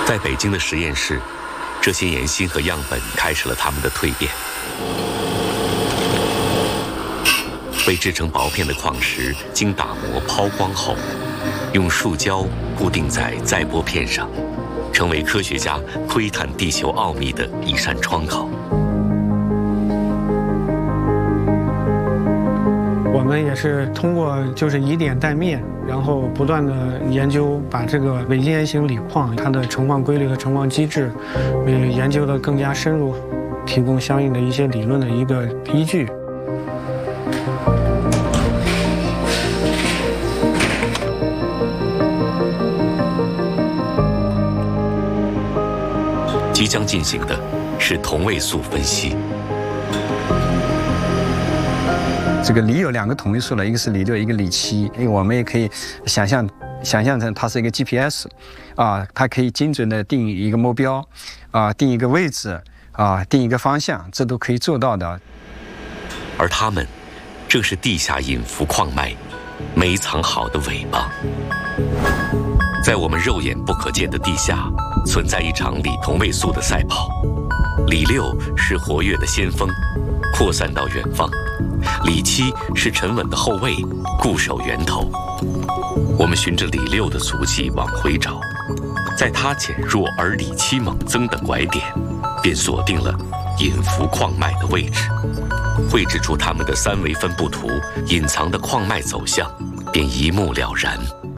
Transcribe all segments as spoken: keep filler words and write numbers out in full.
在北京的实验室，这些岩芯和样本开始了它们的蜕变。被制成薄片的矿石经打磨抛光后，用树胶固定在载玻片上，成为科学家窥探地球奥秘的一扇窗口。 我们也是通过就是以点带面，然后不断的研究，把这个伪晶岩型锂矿它的成矿规律和成矿机制，呃，研究的更加深入，提供相应的一些理论的一个依据。 即将进行的是同位素分析。 这个锂有两个同位素了，一个是锂六，一个锂七。我们也可以想象想象成它是一个 G P S， 啊，它可以精准的定一个目标，啊，定一个位置，啊，定一个方向，这都可以做到的。 而它们正是地下隐伏矿脉埋藏好的尾巴。在我们肉眼不可见的地下，存在一场锂同位素的赛跑。锂六是活跃的先锋，扩散到远方；锂七是沉稳的后卫，固守源头。我们循着锂六的足迹往回找，在它减弱而锂七猛增的拐点，便锁定了隐伏矿脉的位置。绘制出它们的三维分布图，隐藏的矿脉走向便一目了然。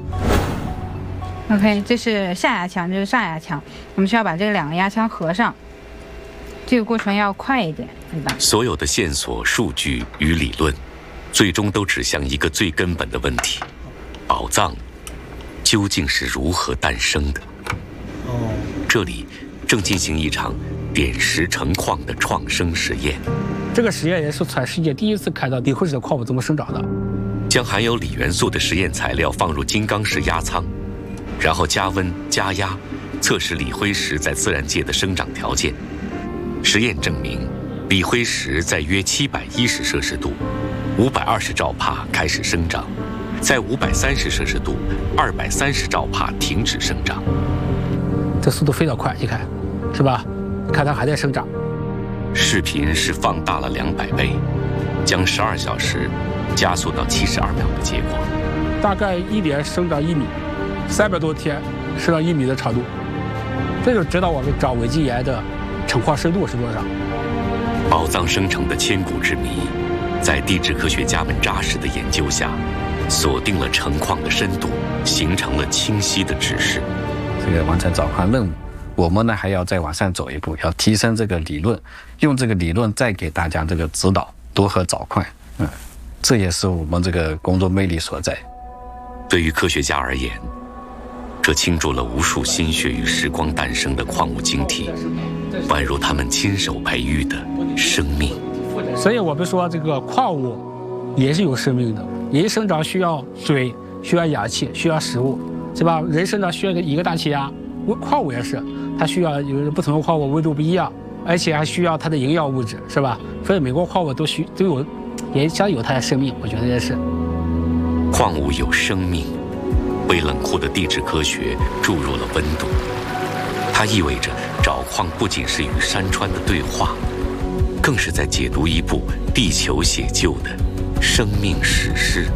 OK， 这是下压枪，这是上压枪，我们需要把这两个压枪合上，这个过程要快一点，对吧？ 所有的线索、数据与理论，最终都指向一个最根本的问题：宝藏究竟是如何诞生的？哦，这里正进行一场点石成矿的创生实验。 这个实验也是全世界第一次看到锂灰石的矿物怎么生长的。 将含有锂元素的实验材料放入金刚石压舱，然后加温加压，测试锂灰石在自然界的生长条件。实验证明，锂灰石在约七百一十摄氏度、五百二十兆帕开始生长，在五百三十摄氏度、二百三十兆帕停止生长。 这速度非常快，你看，是吧？看它还在生长。 视频是放大了两百倍，将十二小时加速到七十二秒的结果。 大概一年生长一米，三百多天生长一米的长度，这就知道我们找伪晶岩的成矿深度是多少。 宝藏生成的千古之谜，在地质科学家们扎实的研究下，锁定了成矿的深度，形成了清晰的指示。 这个完成找矿任务，我们呢还要再往上走一步，要提升这个理论，用这个理论再给大家这个指导如何找矿。嗯，这也是我们这个工作魅力所在。 对于科学家而言，这倾注了无数心血与时光诞生的矿物晶体，宛如他们亲手培育的生命。 所以我们说，这个矿物也是有生命的。人生长需要水，需要氧气，需要食物，是吧？人生长需要一个大气压，矿物也是，它需要有不同的矿物温度不一样，而且还需要它的营养物质，是吧？所以每个矿物都需都有，也将有它的生命，我觉得也是。 矿物有生命，为冷酷的地质科学注入了温度。它意味着找矿不仅是与山川的对话，更是在解读一部地球写就的生命史诗。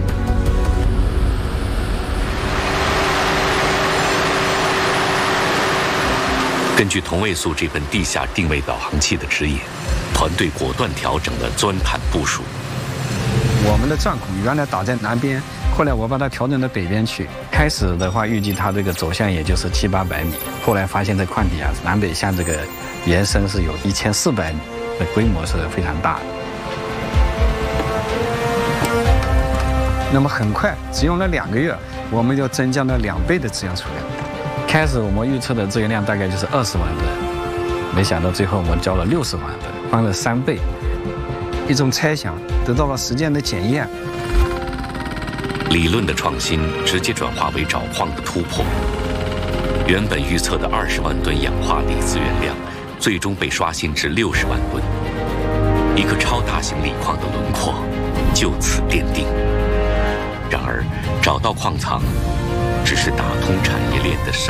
根据同位素这本地下定位导航器的指引，团队果断调整了钻探部署。 我们的钻孔原来打在南边，后来我把它调整到北边去。开始的话，预计它这个走向也就是七八百米，后来发现这矿体啊，南北向这个延伸是有一千四百米，的规模是非常大的。那么很快，只用了两个月，我们就增加了两倍的资源储量。开始我们预测的资源量大概就是二十万吨，没想到最后我们交了六十万吨，翻了三倍。一种猜想得到了实践的检验。 理论的创新直接转化为找矿的突破。原本预测的二十万吨氧化锂资源量，最终被刷新至六十万吨。一个超大型锂矿的轮廓就此奠定。然而，找到矿藏只是打通产业链的上。